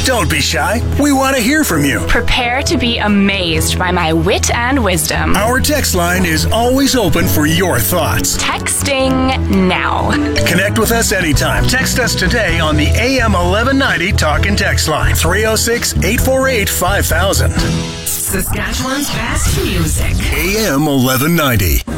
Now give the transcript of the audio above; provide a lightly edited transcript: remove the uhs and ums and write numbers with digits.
Don't be shy. We want to hear from you. Prepare to be amazed by my wit and wisdom. Our text line is always open for your thoughts. Texting now. Connect with us anytime. Text us today on the AM 1190 Talk and Text line. 306-848-5000. Saskatchewan's best music. AM 1190.